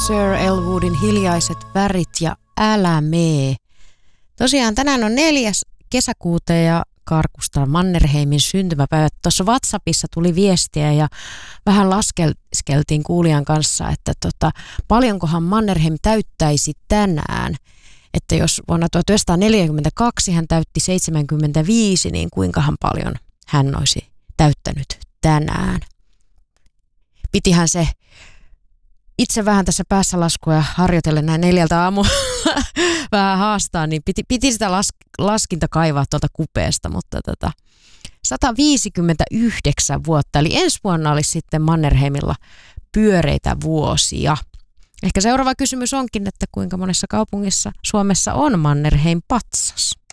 Sir Elwoodin Hiljaiset värit ja Älä mee. Tosiaan tänään on 4. kesäkuuta ja Karkusta Mannerheimin syntymäpäivä. Tuossa WhatsAppissa tuli viestiä ja vähän laskeskeltiin kuulijan kanssa, että paljonkohan Mannerheim täyttäisi tänään. Että jos vuonna 1942 hän täytti 75, niin kuinkahan paljon hän olisi täyttänyt tänään. Pitihän se itse vähän tässä päässä laskua ja harjoitellen näin 4 aamulla vähän haastaa, niin piti sitä laskinta kaivaa tuolta kupeesta, mutta 159 vuotta, eli ensi vuonna olisi sitten Mannerheimilla pyöreitä vuosia. Ehkä seuraava kysymys onkin, että kuinka monessa kaupungissa Suomessa on Mannerheim-patsas?